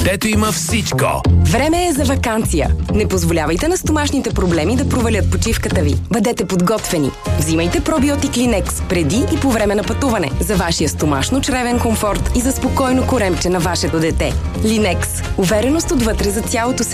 където има всичко. Време е за ваканция. Не позволявайте на стомашните проблеми да провалят почивката ви. Бъдете подготвени. Взимайте пробиотик Линекс преди и по време на пътуване за вашия стомашно-чревен комфорт и за спокойно коремче на вашето дете. Линекс. Увереност отвътре за цялото